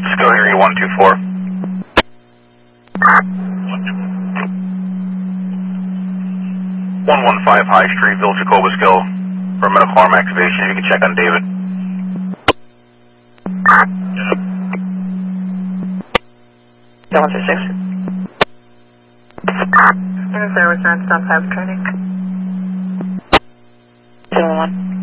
Cisco Harry 124. 115 High Street, Village of Cobleskill. For medical arm activation, you can check on David. Yeah, 136. Service nonstop 5 training. 211.